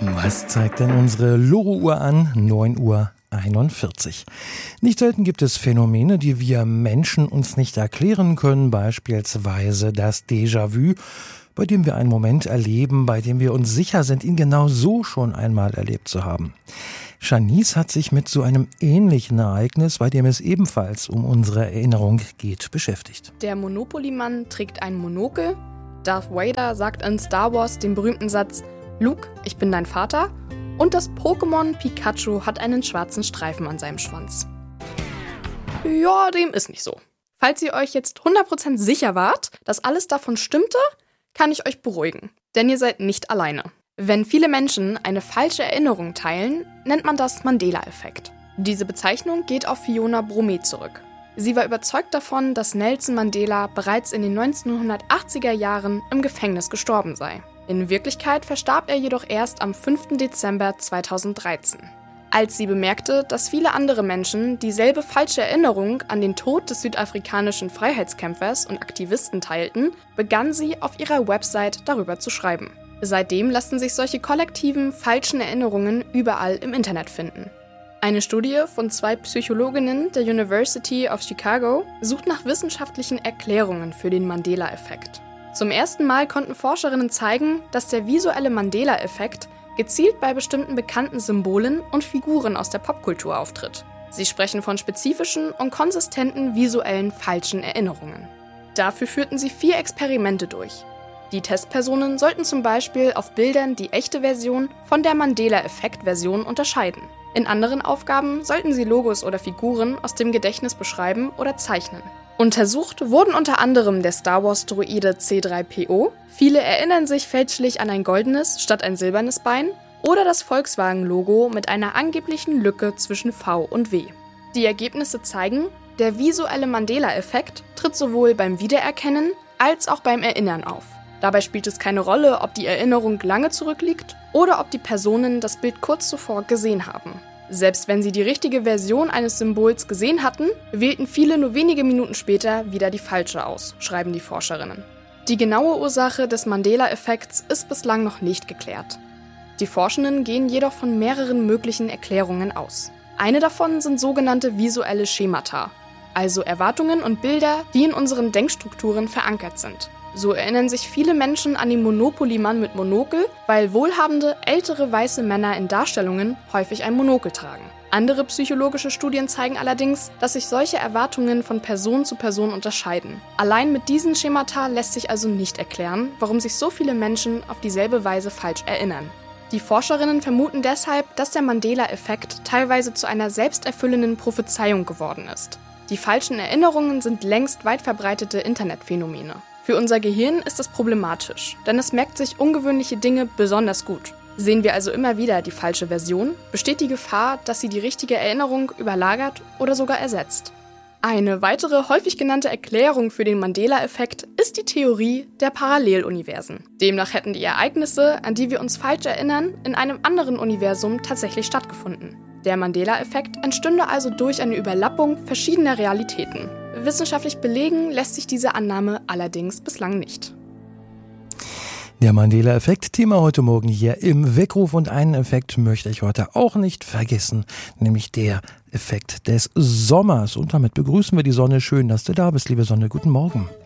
Was zeigt denn unsere Loro-Uhr an? 9:41 Uhr. Nicht selten gibt es Phänomene, die wir Menschen uns nicht erklären können, beispielsweise das Déjà-vu, bei dem wir einen Moment erleben, bei dem wir uns sicher sind, ihn genau so schon einmal erlebt zu haben. Janice hat sich mit so einem ähnlichen Ereignis, bei dem es ebenfalls um unsere Erinnerung geht, beschäftigt. Der Monopoly-Mann trägt ein Monokel. Darth Vader sagt in Star Wars den berühmten Satz: Luke, ich bin dein Vater. Und das Pokémon Pikachu hat einen schwarzen Streifen an seinem Schwanz. Ja, dem ist nicht so. Falls ihr euch jetzt 100% sicher wart, dass alles davon stimmte, kann ich euch beruhigen. Denn ihr seid nicht alleine. Wenn viele Menschen eine falsche Erinnerung teilen, nennt man das Mandela-Effekt. Diese Bezeichnung geht auf Fiona Bromé zurück. Sie war überzeugt davon, dass Nelson Mandela bereits in den 1980er Jahren im Gefängnis gestorben sei. In Wirklichkeit verstarb er jedoch erst am 5. Dezember 2013. Als sie bemerkte, dass viele andere Menschen dieselbe falsche Erinnerung an den Tod des südafrikanischen Freiheitskämpfers und Aktivisten teilten, begann sie auf ihrer Website darüber zu schreiben. Seitdem lassen sich solche kollektiven, falschen Erinnerungen überall im Internet finden. Eine Studie von 2 Psychologinnen der University of Chicago sucht nach wissenschaftlichen Erklärungen für den Mandela-Effekt. Zum ersten Mal konnten Forscherinnen zeigen, dass der visuelle Mandela-Effekt gezielt bei bestimmten bekannten Symbolen und Figuren aus der Popkultur auftritt. Sie sprechen von spezifischen und konsistenten visuellen falschen Erinnerungen. Dafür führten sie 4 Experimente durch. Die Testpersonen sollten zum Beispiel auf Bildern die echte Version von der Mandela-Effekt-Version unterscheiden. In anderen Aufgaben sollten sie Logos oder Figuren aus dem Gedächtnis beschreiben oder zeichnen. Untersucht wurden unter anderem der Star Wars-Droide C-3PO, viele erinnern sich fälschlich an ein goldenes statt ein silbernes Bein, oder das Volkswagen-Logo mit einer angeblichen Lücke zwischen V und W. Die Ergebnisse zeigen, der visuelle Mandela-Effekt tritt sowohl beim Wiedererkennen als auch beim Erinnern auf. Dabei spielt es keine Rolle, ob die Erinnerung lange zurückliegt oder ob die Personen das Bild kurz zuvor gesehen haben. Selbst wenn sie die richtige Version eines Symbols gesehen hatten, wählten viele nur wenige Minuten später wieder die falsche aus, schreiben die Forscherinnen. Die genaue Ursache des Mandela-Effekts ist bislang noch nicht geklärt. Die Forschenden gehen jedoch von mehreren möglichen Erklärungen aus. Eine davon sind sogenannte visuelle Schemata, also Erwartungen und Bilder, die in unseren Denkstrukturen verankert sind. So erinnern sich viele Menschen an den Monopoly-Mann mit Monokel, weil wohlhabende, ältere weiße Männer in Darstellungen häufig ein Monokel tragen. Andere psychologische Studien zeigen allerdings, dass sich solche Erwartungen von Person zu Person unterscheiden. Allein mit diesen Schemata lässt sich also nicht erklären, warum sich so viele Menschen auf dieselbe Weise falsch erinnern. Die Forscherinnen vermuten deshalb, dass der Mandela-Effekt teilweise zu einer selbsterfüllenden Prophezeiung geworden ist. Die falschen Erinnerungen sind längst weit verbreitete Internetphänomene. Für unser Gehirn ist das problematisch, denn es merkt sich ungewöhnliche Dinge besonders gut. Sehen wir also immer wieder die falsche Version, besteht die Gefahr, dass sie die richtige Erinnerung überlagert oder sogar ersetzt. Eine weitere häufig genannte Erklärung für den Mandela-Effekt ist die Theorie der Paralleluniversen. Demnach hätten die Ereignisse, an die wir uns falsch erinnern, in einem anderen Universum tatsächlich stattgefunden. Der Mandela-Effekt entstünde also durch eine Überlappung verschiedener Realitäten. Wissenschaftlich belegen lässt sich diese Annahme allerdings bislang nicht. Der Mandela-Effekt, Thema heute Morgen hier im Weckruf. Und einen Effekt möchte ich heute auch nicht vergessen, nämlich der Effekt des Sommers. Und damit begrüßen wir die Sonne. Schön, dass du da bist, liebe Sonne. Guten Morgen.